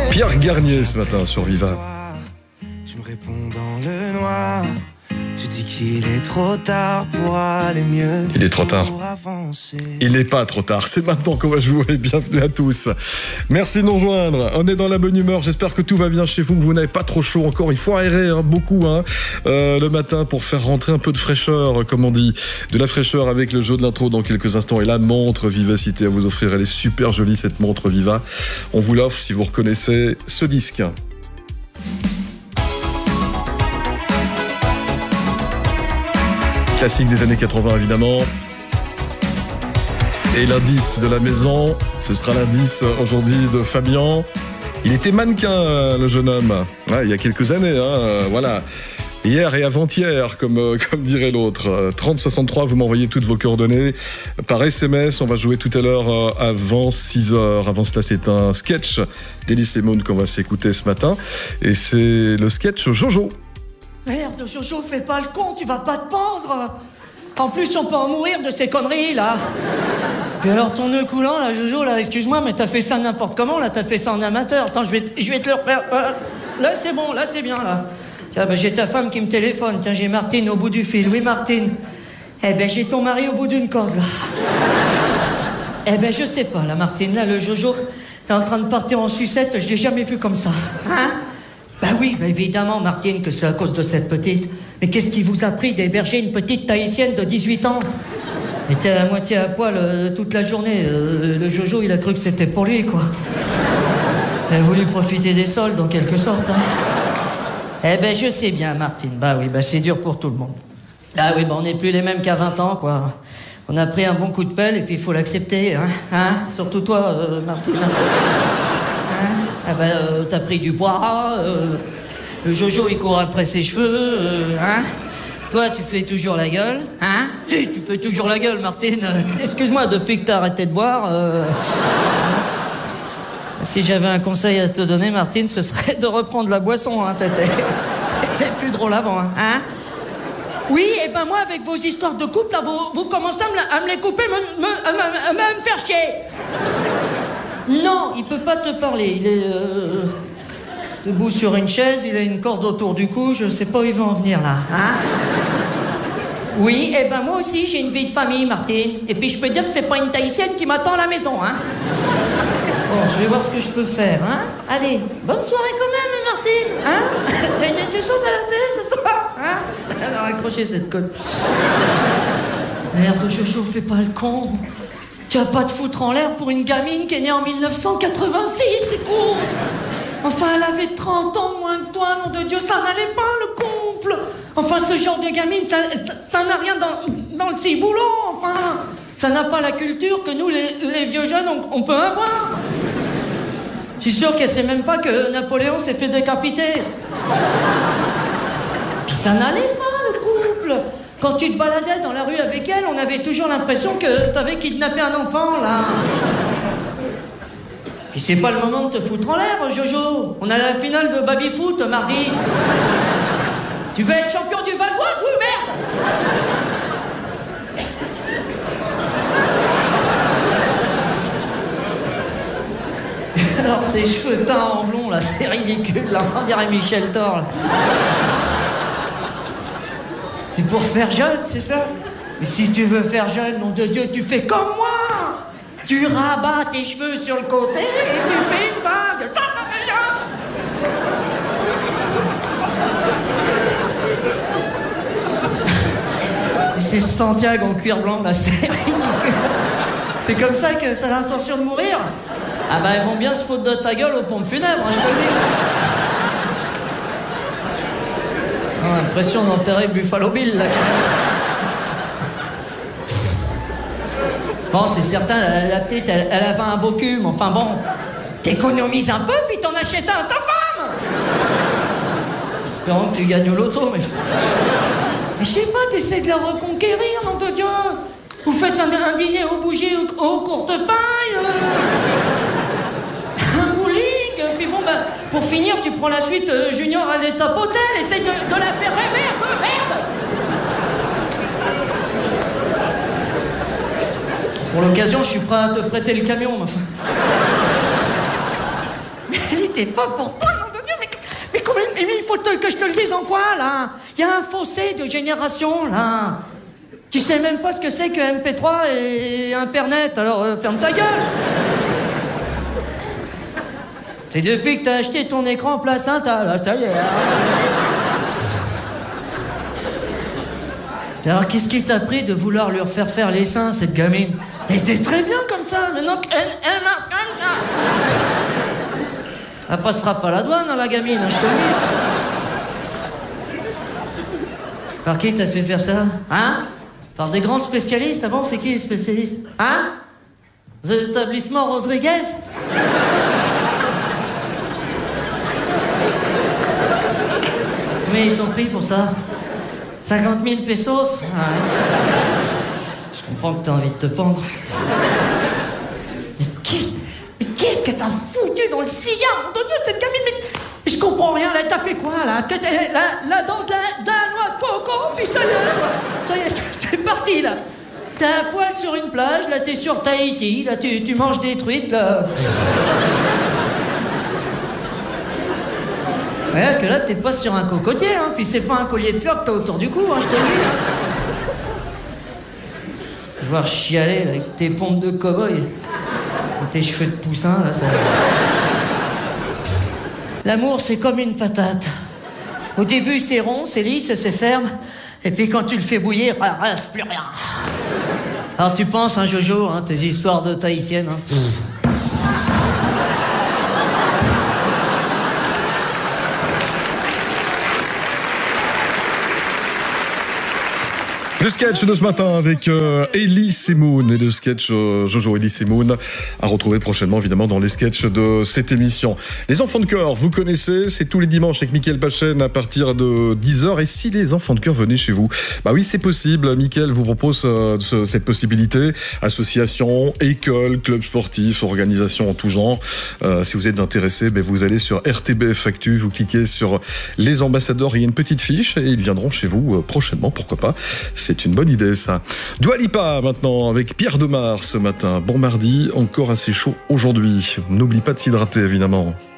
Pierre Garnier ce matin sur Viva. Tu me réponds dans le noir. Tu dis qu'il est trop tard pour aller mieux. Il est trop tard. Il n'est pas trop tard. C'est maintenant qu'on va jouer. Bienvenue à tous. Merci de nous rejoindre. On est dans la bonne humeur. J'espère que tout va bien chez vous, que vous n'avez pas trop chaud encore. Il faut aérer beaucoup le matin pour faire rentrer un peu de fraîcheur, comme on dit. De la fraîcheur avec le jeu de l'intro dans quelques instants. Et la montre Vivacité à vous offrir. Elle est super jolie, cette montre Viva. On vous l'offre si vous reconnaissez ce disque. Classique des années 80 évidemment. Et l'indice de la maison, ce sera l'indice aujourd'hui de Fabien. Il était mannequin, le jeune homme, il y a quelques années, voilà. Hier et avant-hier, comme dirait l'autre. 3063, vous m'envoyez toutes vos coordonnées par SMS. On va jouer tout à l'heure avant 6h. Avant cela, c'est un sketch d'Elise Moon qu'on va s'écouter ce matin. Et c'est le sketch Jojo. Merde, Jojo, fais pas le con, tu vas pas te pendre. En plus, on peut en mourir de ces conneries, là. Puis alors, ton nœud coulant, là, Jojo, là, excuse-moi, mais t'as fait ça n'importe comment, là, t'as fait ça en amateur. Attends, je vais te le refaire. Là, c'est bon, là, c'est bien, là. Tiens, j'ai ta femme qui me téléphone. Tiens, j'ai Martine au bout du fil. Oui, Martine. J'ai ton mari au bout d'une corde, là. Je sais pas, là, Martine, là, le Jojo est en train de partir en sucette, je l'ai jamais vu comme ça. Hein? Oui, évidemment, Martine, que c'est à cause de cette petite. Mais qu'est-ce qui vous a pris d'héberger une petite Tahitienne de 18 ans? Elle était à moitié à poil toute la journée. Le Jojo, il a cru que c'était pour lui, quoi. Il a voulu profiter des soldes, en quelque sorte. Je sais bien, Martine. C'est dur pour tout le monde. On n'est plus les mêmes qu'à 20 ans, quoi. On a pris un bon coup de pelle et puis il faut l'accepter, hein. Surtout toi, Martine. T'as pris du poids, le Jojo il court après ses cheveux, Toi tu fais toujours la gueule, Si, tu fais toujours la gueule, Martine. Excuse-moi, depuis que t'as arrêté de boire, si j'avais un conseil à te donner, Martine, ce serait de reprendre la boisson, T'étais plus drôle avant, Oui, moi avec vos histoires de couple, là, vous commencez à me les couper, à me faire chier. Non, il peut pas te parler. Il est debout sur une chaise, il a une corde autour du cou, je sais pas où il va en venir là, Oui, moi aussi j'ai une vie de famille, Martine. Et puis je peux dire que c'est pas une Tahitienne qui m'attend à la maison, Bon, je vais voir ce que je peux faire, Allez, bonne soirée quand même, Martine, Il y a des choses à la télé ce soir, Alors accrochez cette conne. Merde, Jojo, fais pas le con. Tu vas pas te foutre en l'air pour une gamine qui est née en 1986, c'est con. Enfin, elle avait 30 ans de moins que toi, nom de Dieu, ça n'allait pas, le couple. Enfin, ce genre de gamine, ça n'a rien dans le ciboulot, enfin. Ça n'a pas la culture que nous, les vieux jeunes, on peut avoir. Je suis sûr qu'elle sait même pas que Napoléon s'est fait décapiter. Puis ça n'allait pas, le couple. Quand tu te baladais dans la rue avec elle, on avait toujours l'impression que t'avais kidnappé un enfant, là. Puis c'est pas le moment de te foutre en l'air, Jojo. On a la finale de baby-foot, mardi. Tu veux être champion du Val d'Oise, oui, merde. Alors, ces cheveux teints en blond, là, c'est ridicule, là. On dirait Michel Thor, là. C'est pour faire jeune, c'est ça? Mais si tu veux faire jeune, nom de Dieu, tu fais comme moi. Tu rabats tes cheveux sur le côté et tu fais une vague. Ça fait bien. C'est Santiago en cuir blanc, là, c'est ridicule. C'est comme ça que t'as l'intention de mourir? Ils vont bien se foutre de ta gueule aux pompes funèbres, je te le dis. L'impression d'enterrer Buffalo Bill, là. Bon, c'est certain, la petite, elle avait un beau cul, mais enfin bon, t'économises un peu, puis t'en achètes un à ta femme. Espérons que tu gagnes au loto, mais je sais pas, t'essaies de la reconquérir, nom de Dieu. Vous faites un dîner aux bougies, aux courtes pailles, un bowling, puis bon, pour finir, tu prends la suite Junior à l'étape hôtel, essaye de la faire rêver un peu, merde. Pour l'occasion, je suis prêt à te prêter le camion, ma femme. Mais elle c'est pas pour toi, nom de Dieu, mais comment, mais il faut que je te le dise en quoi, là? Il y a un fossé de génération, là. Tu sais même pas ce que c'est que MP3 et Internet, alors ferme ta gueule. C'est depuis que t'as acheté ton écran placenta, là, ça y est. Alors, qu'est-ce qui t'a pris de vouloir lui refaire faire les seins, cette gamine? Elle était très bien comme ça, maintenant qu'elle marche comme ça. Elle passera pas la douane, hein, la gamine, hein, je te le dis. Par qui t'a fait faire ça? Hein? Par des grands spécialistes? Ah bon, c'est qui les spécialistes? Hein? L'établissement Rodriguez? Mais ils t'ont pris pour ça? 50 000 pesos? Ah ouais. Je comprends que t'as envie de te pendre. Mais qu'est-ce que t'as foutu dans le cigare? Mon Dieu, cette gamine, mais je comprends rien, là, t'as fait quoi, là? La danse de la noix de coco, puis ça y est, t'es parti, là. T'es à poil sur une plage, là, t'es sur Tahiti, là, tu manges des truites, là. Ouais, que là, t'es pas sur un cocotier, hein, puis c'est pas un collier de fleurs que t'as autour du cou, hein, je te le dis. Te voir chialer là, avec tes pompes de cow-boy et tes cheveux de poussin, là, ça... L'amour, c'est comme une patate. Au début, c'est rond, c'est lisse, c'est ferme, et puis quand tu le fais bouillir, il reste plus rien. Alors tu penses, hein, Jojo, hein, tes histoires de tahitiennes, hein. Le sketch de ce matin avec Elise et Moon, et le sketch Jojo, Elise et Moon à retrouver prochainement évidemment dans les sketchs de cette émission. Les enfants de cœur, vous connaissez, c'est tous les dimanches avec Mickaël Pachen à partir de 10h. Et si les enfants de cœur venaient chez vous, bah oui, c'est possible. Mickaël vous propose cette possibilité. Association, école, club sportif, organisation en tout genre. Si vous êtes intéressé, ben vous allez sur RTBF Actu, vous cliquez sur les ambassadeurs, il y a une petite fiche et ils viendront chez vous prochainement, pourquoi pas. C'est une bonne idée, ça. Dua Lipa, maintenant, avec Pierre Demar ce matin. Bon mardi, encore assez chaud aujourd'hui. N'oublie pas de s'hydrater, évidemment.